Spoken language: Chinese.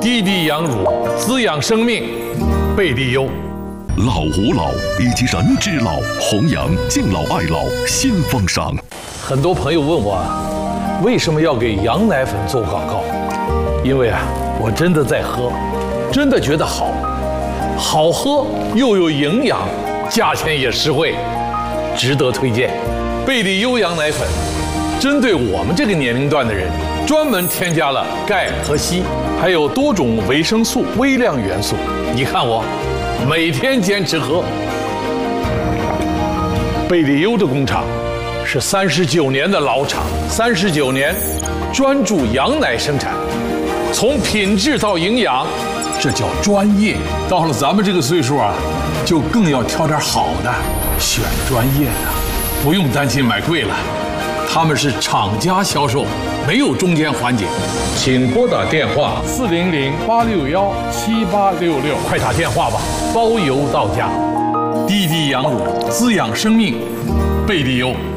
滴滴羊乳滋养生命，贝利优。 老吾老以及人之老，弘扬敬老爱老新风尚。 很多朋友问我，为什么要给羊奶粉做广告？因为我真的在喝，真的觉得好，好喝又有营养，价钱也实惠，值得推荐。贝利优羊奶粉，针对我们这个年龄段的人，专门添加了钙和硒，还有多种维生素、微量元素。你看我，每天坚持喝。贝利优的工厂是39年的老厂，39年专注羊奶生产，从品质到营养，这叫专业。到了咱们这个岁数就更要挑点好的，选专业的，不用担心买贵了。他们是厂家销售，没有中间环节。请拨打电话400-861-7866，快打电话吧，包邮到家。滴滴羊乳滋养生命，贝利优。